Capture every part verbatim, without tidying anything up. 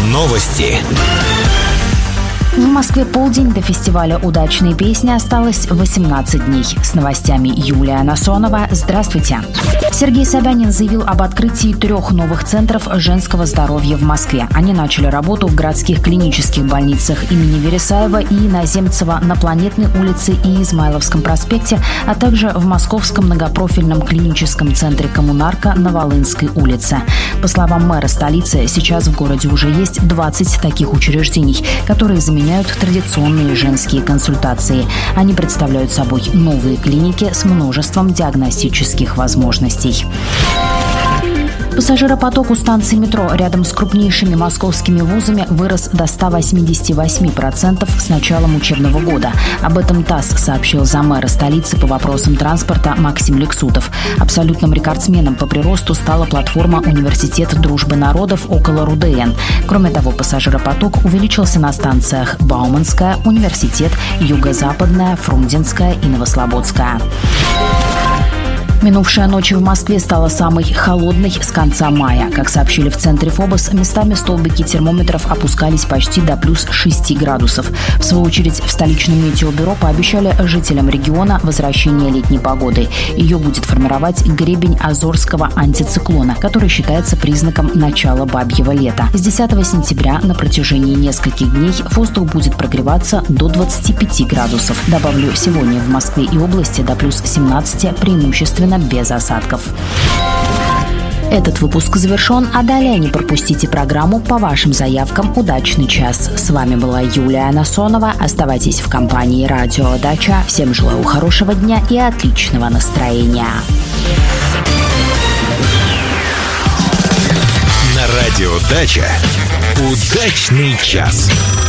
Новости. В Москве полдень, до фестиваля «Удачные песни» осталось восемнадцать дней. С новостями Юлия Насонова. Здравствуйте. Сергей Собянин заявил об открытии трех новых центров женского здоровья в Москве. Они начали работу в городских клинических больницах имени Вересаева и Иноземцева на Планетной улице и Измайловском проспекте, а также в Московском многопрофильном клиническом центре «Коммунарка» на Волынской улице. По словам мэра столицы, сейчас в городе уже есть двадцать таких учреждений, которые заменяют традиционные женские консультации. Они представляют собой новые клиники с множеством диагностических возможностей. Пассажиропоток у станции метро рядом с крупнейшими московскими вузами вырос до ста восьмидесяти восьми процентов с началом учебного года. Об этом ТАСС сообщил замэра столицы по вопросам транспорта Максим Лексутов. Абсолютным рекордсменом по приросту стала платформа «Университет дружбы народов» около РУДН. Кроме того, пассажиропоток увеличился на станциях Бауманская, Университет, Юго-Западная, Фрунзенская и Новослободская. Минувшая ночь в Москве стала самой холодной с конца мая. Как сообщили в центре ФОБОС, местами столбики термометров опускались почти до плюс шести градусов. В свою очередь, в столичном метеобюро пообещали жителям региона возвращение летней погоды. Ее будет формировать гребень Азорского антициклона, который считается признаком начала бабьего лета. С десятого сентября на протяжении нескольких дней воздух будет прогреваться до двадцати пяти градусов. Добавлю, сегодня в Москве и области до плюс семнадцати, преимущественно без осадков. Этот выпуск завершен, а далее не пропустите программу по вашим заявкам «Удачный час». С вами была Юлия Насонова. Оставайтесь в компании «Радио Дача». Всем желаю хорошего дня и отличного настроения. На Радио Дача «Удачный час».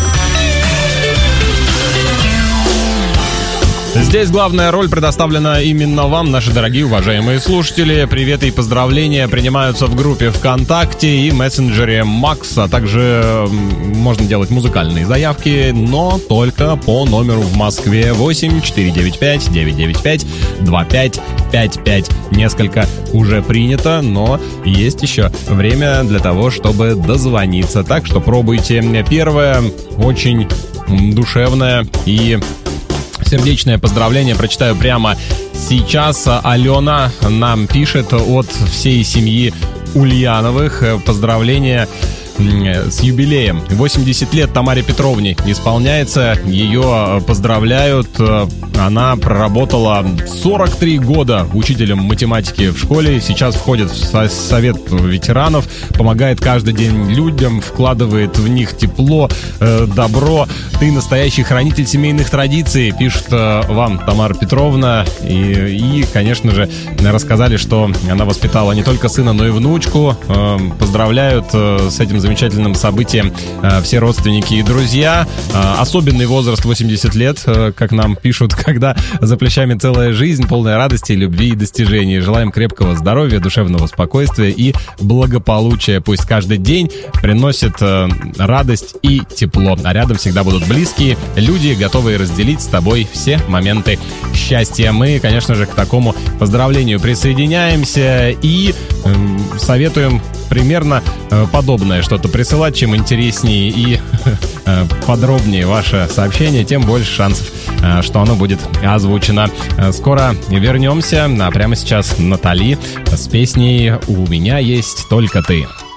Здесь главная роль предоставлена именно вам, наши дорогие уважаемые слушатели. Приветы и поздравления принимаются в группе ВКонтакте и мессенджере Макс, а также можно делать музыкальные заявки, но только по номеру в Москве восемь четыре девять пять девять девять пять два пять пять пять. Несколько уже принято, но есть еще время для того, чтобы дозвониться. Так что пробуйте. Первое, очень душевное и сердечное поздравление прочитаю прямо сейчас. Алена нам пишет от всей семьи Ульяновых. Поздравления с юбилеем. восемьдесят лет Тамаре Петровне исполняется. Ее поздравляют. Она проработала сорок три года учителем математики в школе. Сейчас входит в совет ветеранов. Помогает каждый день людям. Вкладывает в них тепло, добро. Ты настоящий хранитель семейных традиций, пишет вам Тамара Петровна. И, и, конечно же, рассказали, что она воспитала не только сына, но и внучку. Поздравляют с этим замечательным событием все родственники и друзья. Особенный возраст восемьдесят лет, как нам пишут, когда за плечами целая жизнь, полная радости, любви и достижений. Желаем крепкого здоровья, душевного спокойствия и благополучия. Пусть каждый день приносит радость и тепло, а рядом всегда будут близкие люди, готовые разделить с тобой все моменты счастья. Мы, конечно же, к такому поздравлению присоединяемся и э, советуем примерно э, подобное что-то присылать. Чем интереснее и э, подробнее ваше сообщение, тем больше шансов, э, что оно будет озвучено. Э, скоро вернемся, а прямо сейчас Натали с песней «У меня есть только ты».